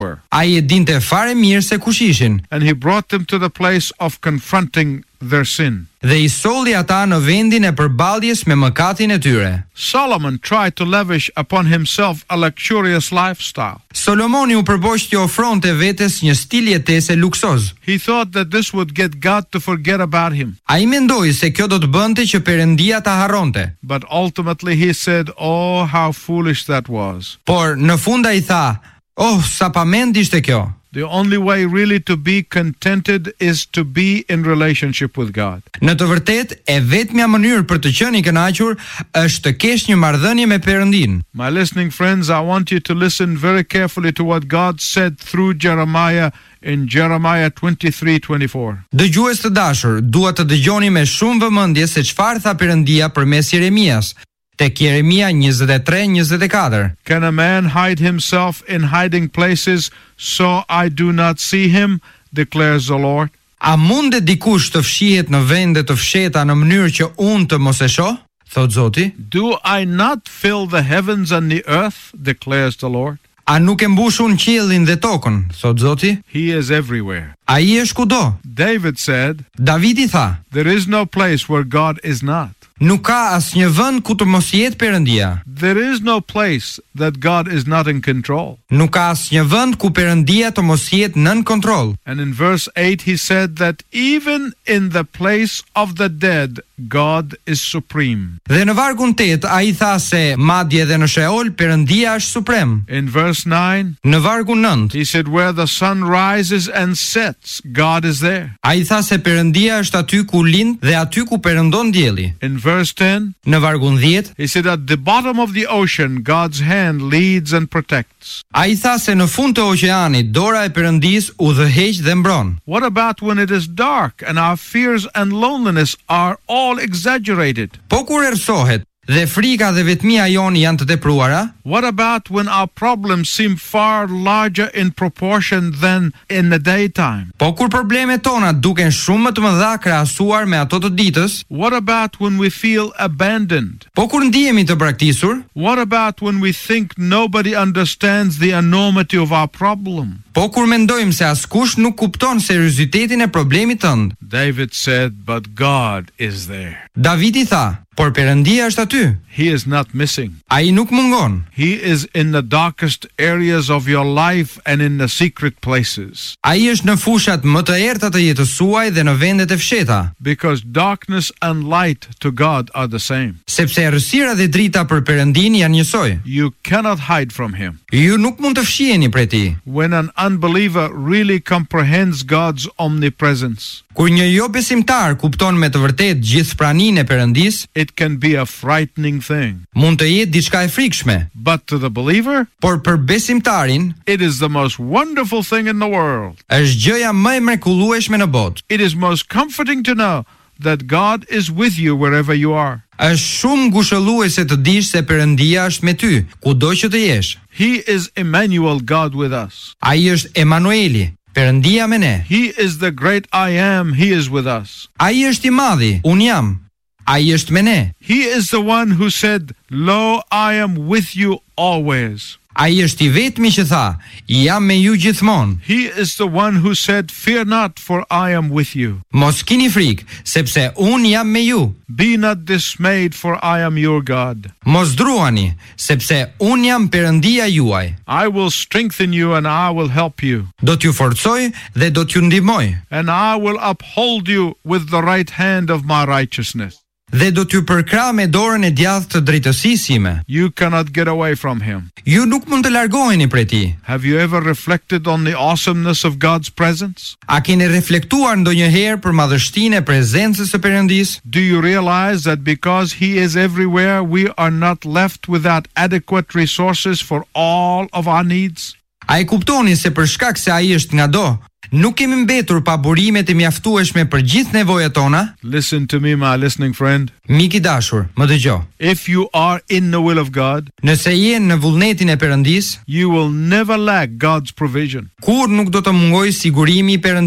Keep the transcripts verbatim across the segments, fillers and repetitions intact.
were. Ai e dinte fare mirë se kush ishin. And he brought them to the place of confronting their sin. Dhe i solli ata në vendin e përballjes me mëkatin e tyre. Solomon tried to lavish upon himself a luxurious lifestyle. Solomoni u përpoq të ofronte vetes një stil jetese luksoz. He thought that this would get God to forget about him. Ai mendoi se kjo do të bënte që Perëndia ta harronte. But ultimately he said, "Oh, how foolish that was." Por në fund ai tha, "Oh, sa pamend ishte kjo." The only way really to be contented is to be in relationship with God. Në të vërtetë, e vetmja mënyrë për të qenë i kënaqur është të kesh një marrëdhënie me Perëndin. My listening friends, I want you to listen very carefully to what God said through Jeremiah in Jeremiah twenty-three twenty-four. Dëgjues të dashur, dua të dëgjoni me shumë vëmendje se çfarë tha Perëndia përmes Jeremias. Tek Jeremia njëzet e tre njëzet e katër. Can a man hide himself in hiding places so I do not see him, declares the Lord? A mundet dikush të fshihet në vende të fsheta në mënyrë që unë të mos e shoh? Thot Zoti. Do I not fill the heavens and the earth, declares the Lord? A nuk e mbush unë qiellin dhe tokën? Thot Zoti. He is everywhere. Ai është kudo. David said, Davidi tha, there is no place where God is not. nuk ka asnjë vend ku të mos jetë Perëndia. There is no place that God is not in control. Nuk ka asnjë vend ku Perëndia të mos jetë nën kontroll. And in verse eight he said that even in the place of the dead, God is supreme. Dhe në vargun tetë ai tha se madje edhe në Sheol Perëndia është suprem. In verse nine, Në vargun nëntë he said where the sun rises and sets, God is there. ai tha se Perëndia është aty ku lind dhe aty ku perëndon dielli. In verse ten, Në vargun dhjetë he said at the bottom of the ocean, God's hand leads and protects. ai tha se në fund të oqeanit dora e Perëndis udhëheq dhe mbron. What about when it is dark and our fears and loneliness are all exaggerated? Po kur errësohet dhe frika dhe vetmia jon janë të tepruara? What about when our problems seem far larger in proportion than in the daytime? Po kur problemet tona duken shumë më të mëdha krahasuar me ato të ditës? What about when we feel abandoned? Po kur ndihemi të braktisur? What about when we think nobody understands the enormity of our problem? Po kur mendojmë se askush nuk kupton seriozitetin e problemit tënd? David said, but God is there. Davidi tha, por Perëndia është aty. He is not missing. Ai nuk mungon. He is in the darkest areas of your life and in the secret places. Ai është në fushat më të errta të jetës suaj dhe në vendet e fsheta. Because darkness and light to God are the same. Sepse errësira dhe drita për Perëndin janë njësoj. You cannot hide from him. Ju nuk mund të fshiheni prej tij. When an unbeliever really comprehends God's omnipresence, Kur një jo besimtar kupton me të vërtetë gjithëpraninë e Perëndis, it can be a frightening thing. mund të jetë diçka e frikshme. But to the believer, Por për besimtarin, it is the most wonderful thing in the world. është gjëja më e mrekullueshme në botë. It is most comforting to know that God is with you wherever you are. Është shumë ngushëlluese të dish se Perëndia është me ty, kudo që të jesh. He is Emmanuel, God with us. Ai është Emanueli, Perëndia me ne. He is the great I am. He is with us. Ai është i madhi, unë jam. Ai është me ne. He is the one who said, "Lo, I am with you always." Ai është i vetmi që tha, jam me ju gjithmonë. He is the one who said, "Fear not, for I am with you." Mos kini frikë, sepse unë jam me ju. Be not dismayed, for I am your God. Mos druani, sepse unë jam Perëndia juaj. I will strengthen you and I will help you. Do t'ju forcoj dhe do t'ju ndihmoj. And I will uphold you with the right hand of my righteousness. Dhe do t'ju përkrah me dorën e djathtë të drejtësisë sime. You cannot get away from him. Ju nuk mund të largoheni prej tij. Have you ever reflected on the awesomeness of God's presence? A keni reflektuar ndonjëherë për madhështinë e prezencës së Perëndisë? Do you realize that because He is everywhere, we are not left without adequate resources for all of our needs? A e kuptoni se për shkak se ai është ngado, nuk kemi mbetur pa burimet e mjaftueshme për gjithë nevojat tona? Listen to me, my listening friend. Mik i dashur, më dëgjoj. If you are in the will of God, Nëse je në vullnetin e Perëndisë, you will never lack God's provision. kur nuk do të mungojë sigurimi i Perëndisë.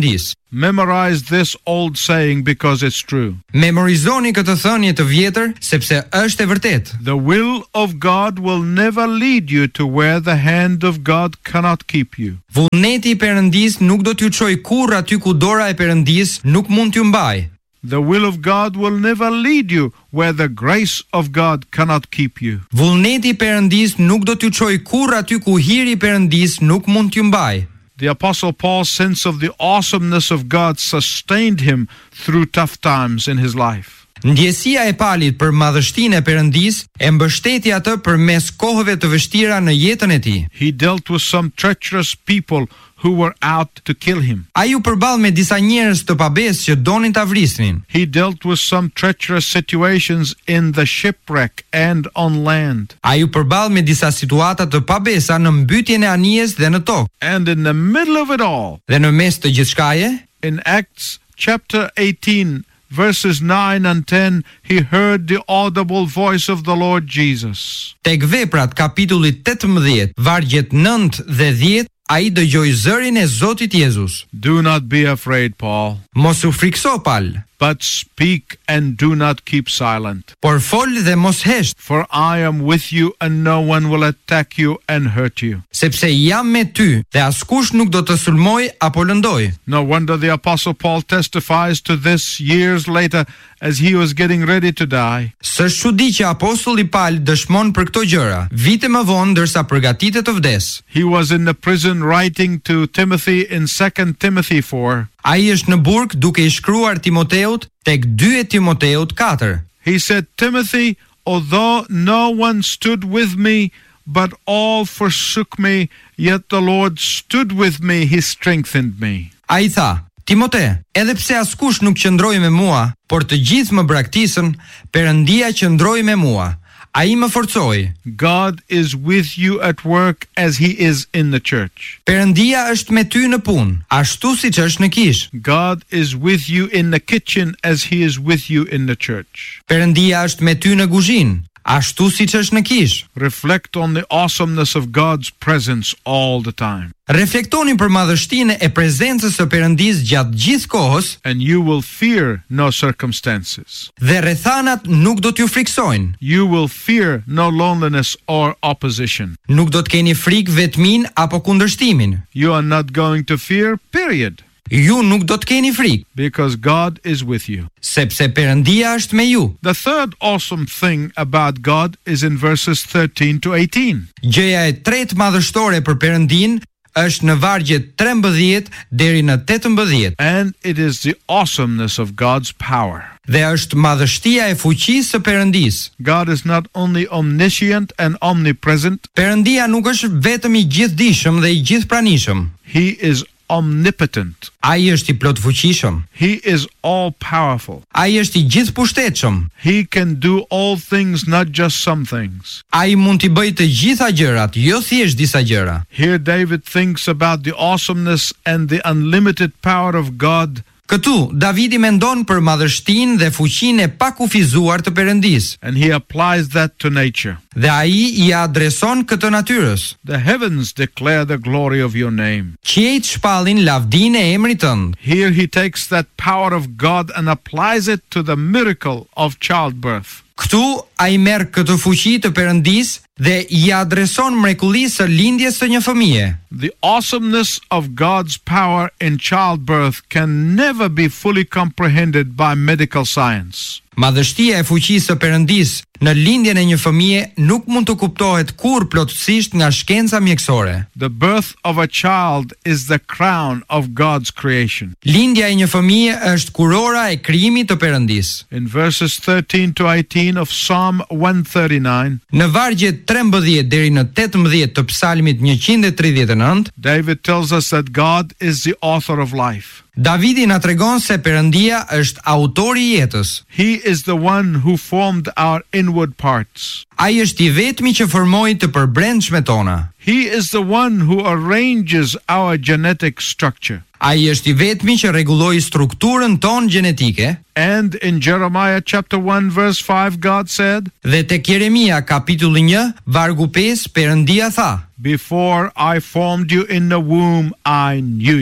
Memorize this old saying because it's true. Memorizoni këtë thënie të vjetër sepse është e vërtetë. The will of God will never lead you to where the hand of God cannot keep you. Vullneti i Perëndis nuk do t'ju çojë kurrë aty ku dora e Perëndis nuk mund t'ju mbajë. The will of God will never lead you where the grace of God cannot keep you. Vullneti i Perëndis nuk do t'ju çojë kurrë aty ku hiri i Perëndis nuk mund t'ju mbajë. The Apostle Paul's sense of the awesomeness of God sustained him through tough times in his life. Ndjesia e Palit për madhështinë e Perëndis e mbështeti atë përmes kohëve të vështira në jetën e tij. He dealt with some treacherous people who were out to kill him. Ai u përball me disa njerëz të pabesë që donin ta vrisnin. He dealt with some treacherous situations in the shipwreck and on land. Ai u përball me disa situata të pabesa në mbytjen e anijes dhe në tokë. And in the middle of it all, Dhe në mes të gjithçkaje, in Acts chapter eighteen, verses nine and ten, he heard the audible voice of the Lord Jesus. tek Veprat kapitulli tetëmbëdhjetë, vargjet nëntë dhe dhjetë, ai dëgjoi zërin e Zotit Jezus. Do not be afraid, Paul, Mos u frikso, Pal, but speak and do not keep silent. por fol dhe mos hesht, For I am with you and no one will attack you and hurt you. sepse jam me ty dhe askush nuk do të sulmoj apo lëndoj. No wonder the Apostle Paul testifies to this years later as he was getting ready to die. S'është çudi që apostulli Pal dëshmon për këto gjëra, vite më vonë ndërsa përgatitet të vdes. He was in the prison writing to Timothy in Second Timothy four. Ai është në burg duke i shkruar Timoteut tek dy Timoteut katër. He said, Timothy, although no one stood with me, but all forsook me, yet the Lord stood with me, he strengthened me. Ai tha: Timote, edhe pse askush nuk qëndroi me mua, por të gjithë më braktisën, Perëndia qëndroi me mua. Ai më forcoi. God is with you at work as he is in the church. Perëndia është me ty në punë, ashtu siç është në kish. God is with you in the kitchen as he is with you in the church. Perëndia është me ty në kuzhinë, ashtu siç është në kish. Reflect on the awesomeness of God's presence all the time, Reflektoni për madhështinë e prezencës së Perëndis gjatë gjithë kohës and you will fear no circumstances. dhe rrethanat nuk do t'ju friksojnë. You will fear no loneliness or opposition. Nuk do të keni frikë vetmin apo kundërshtimin. You are not going to fear, period, Ju nuk do të keni frikë, because God is with you. sepse Perëndia është me ju. The third awesome thing about God is in verses thirteen to eighteen. Gjëja e tretë madhështore për Perëndin është në vargjet trembëdhjetë deri në tetëmbëdhjetë. And it is the awesomeness of God's power. Dhe është madhështia e fuqisë së Perëndis. God is not only omniscient and omnipresent, Perëndia nuk është vetëm i gjithdijshëm dhe i gjithpranishëm. he is omnipotent. Ai është i plot fuqishëm. He is all powerful. Ai është i gjithpushtetshëm. He can do all things, not just some things. Ai mund t'i bëjë të gjitha gjërat, jo thjesht disa gjëra. Here David thinks about the awesomeness and the unlimited power of God, Këtu Davidi mendon për madhështinë dhe fuqinë e pakufizuar të Perëndis, and he applies that to nature. dhe ai i adreson këtë natyrës. The heavens declare the glory of your name. Qiejt shpallin lavdinë e emrit tënd. Here he takes that power of God and applies it to the miracle of childbirth. Këtu ai merr këtë fuqi të Perëndis dhe i adreson mrekullisë së lindjes së një fëmije. The awesomeness of God's power in childbirth can never be fully comprehended by medical science. Madhështia e fuqisë së Perëndis në lindjen e një fëmije nuk mund të kuptohet kurrë plotësisht nga shkenca mjekësore. The birth of a child is the crown of God's creation. Lindja e një fëmije është kurora e krijimit të Perëndis. In verses thirteen to eighteen of Psalm one thirty-nine, Në vargjet trembëdhjetë deri në tetëmbëdhjetë të Psalmit njëqind e tridhjetë e nëntë, David tells us that God is the author of life. Davidi na tregon se Perëndia është autori i jetës. He is the one who formed our inward parts. Ai është i vetmi që formoi të përbrendshmet tona. He is the one who arranges our genetic structure. Ai është i vetmi që rregulloi strukturën tonë gjenetike. And in Jeremiah chapter one verse five, God said, Dhe tek Jeremia kapitulli një, vargu pesë, Perëndia tha: Before I formed you in the womb, I knew you.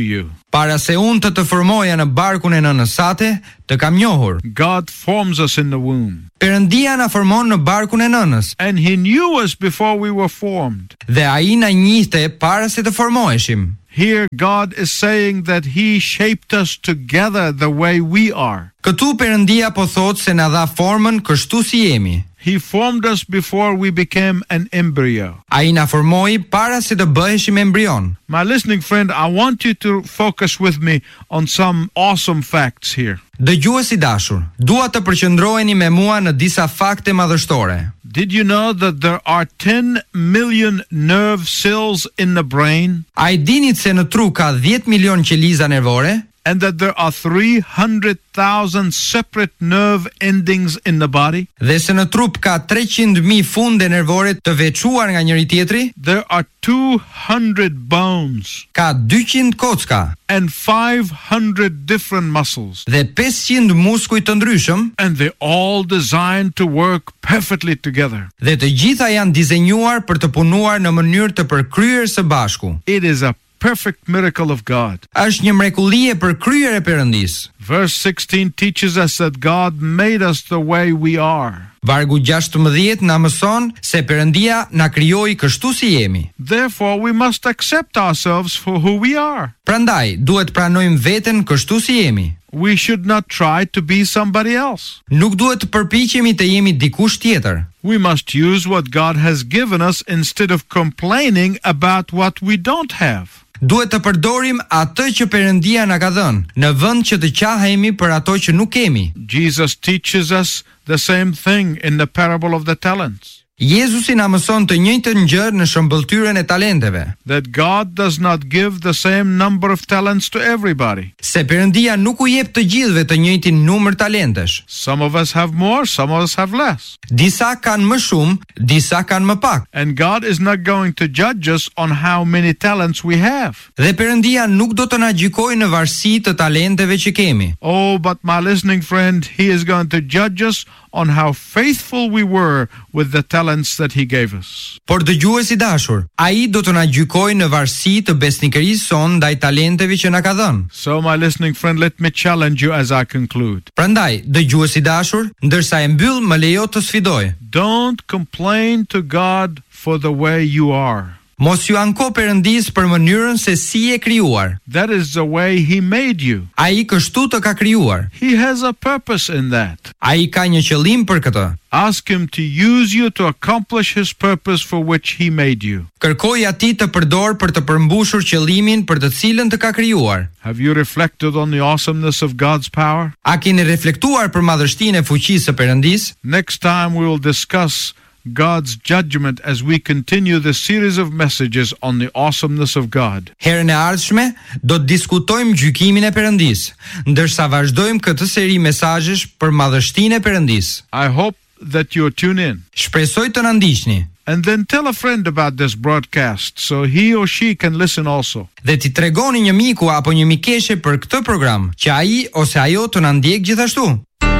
Para se unë të të formoja në barkun e nënës sate, të kam njohur. God forms us in the womb. Perëndia na formon në barkun e nënës. And he knew us before we were formed. Dhe ai na njihte para se të formoheshim. Here God is saying that he shaped us together the way we are. Këtu Perëndia po thotë se na dha formën kështu si jemi. He formed us before we became an embryo. Ai na formoi para se të bëheshim embrion. My listening friend, I want you to focus with me on some awesome facts here. Dëgjues i dashur, dua të përqendroheni me mua në disa fakte madhështore. Did you know that there are ten million nerve cells in the brain? A i dinit se në tru ka dhjetë milion qeliza nervore? And that there are three hundred thousand separate nerve endings in the body? Dhe se në trup ka treqind mijë funde nervore të veçuar nga njëri tjetri? There are two hundred bones. Ka dyqind kocka. And five hundred different muscles. Dhe pesëqind muskuj të ndryshëm. And they're all designed to work perfectly together. Dhe të gjitha janë dizenjuar për të punuar në mënyrë të përkryer së bashku. It is a perfect miracle of God. Është një mrekulli e përkryer e Perëndisë. Verse sixteen teaches us that God made us the way we are. Vargu gjashtëmbëdhjetë na mëson se Perëndia na krijoi kështu si jemi. Therefore we must accept ourselves for who we are. Prandaj duhet pranojmë veten kështu si jemi. We should not try to be somebody else. Nuk duhet të përpiqemi të jemi dikush tjetër. We must use what God has given us instead of complaining about what we don't have. Duhet të përdorim atë që Perëndia na ka dhënë, në vend që të qahemi për ato që nuk kemi. Jesus teaches us the same thing in the parable of the talents. Jezusi na mëson të njëjtën gjë në shëmbëltyrën e talenteve. That God does not give the same number of talents to everybody. Se Perëndia nuk u jep të gjithëve të njëjtin numër talentesh. Some of us have more, some of us have less. Disa kanë më shumë, disa kanë më pak. And God is not going to judge us on how many talents we have. Dhe Perëndia nuk do të na gjykojë në varësi të talenteve që kemi. Oh, but my listening friend, he is going to judge us on how faithful we were with the talents that he gave us. Por dëgjues i dashur, ai do të na gjykojë në varësi të besnikërisë son ndaj talenteve që na ka dhënë. So my listening friend, let me challenge you as I conclude. Prandaj, dëgjues i dashur, ndërsa e mbyll, më lejo të sfidoj. Don't complain to God for the way you are. Mos ju anko Perëndis për mënyrën se si e krijuar. That is the way he made you. Ai kështu të ka krijuar. He has a purpose in that. Ai ka një qëllim për këtë. Ask him to use you to accomplish his purpose for which he made you. Kërkoj atij të përdor për të përmbushur qëllimin për të cilën të ka krijuar. Have you reflected on the awesomeness of God's power? A keni reflektuar për madhështinë e fuqisë së Perëndis? Next time we will discuss God's judgment as we continue the series of messages on the awesomeness of God. Herën e ardhshme do të diskutojmë gjykimin e Perëndis, ndërsa vazhdojmë këtë seri mesazhesh për madhështinë e Perëndis. I hope that you tune in. Shpresoj të na ndiqni. And then tell a friend about this broadcast so he or she can listen also. Dhe ti tregoni një miku apo një mikeshe për këtë program, që ai ose ajo të na ndjek gjithashtu.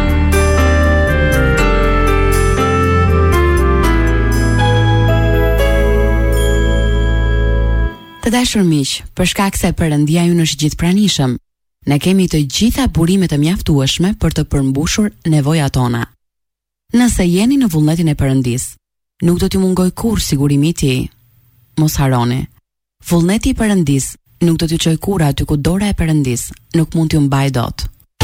Të dashur miq, për shkak se Perëndia ju është gjithpranishëm, ne kemi të gjitha burimet e mjaftueshme për të përmbushur nevojat tona. Nëse jeni në vullnetin e Perëndis, nuk do t'ju mungoj kurrë sigurimi i tij. Mos harroni. Vullneti i Perëndis nuk do t'ju çojë kurrë aty ku dora e Perëndis nuk mund t'ju mbajë dot.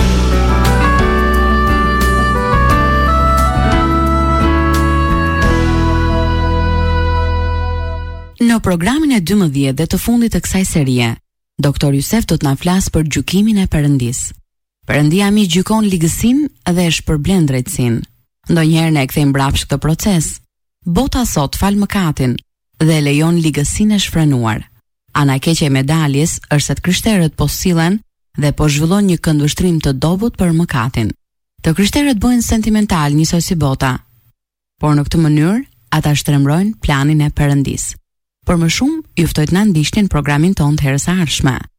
Në programin e dymbëdhjetë dhe të fundit të kësaj serie, doktor Jusef do të na flas për gjykimin e Perëndis. Perëndia mi gjykon ligësinë dhe e shpërblen drejtësinë. Ndonjëherë ne e kthejmë mbrapsht këtë proces. Bota sot fal mëkatin dhe lejon ligësinë e shfrenuar. Ana e keqe e medaljes është se të krishterët po sillen dhe po zhvillojnë një këndvështrim të dobët për mëkatin. Të krishterët bëhen sentimental njësoj si bota, por në këtë mënyrë ata shtremrojnë planin e Perëndis. Për më shumë, ju ftoj të na ndiqni në programin tonë të herës së ardhshme.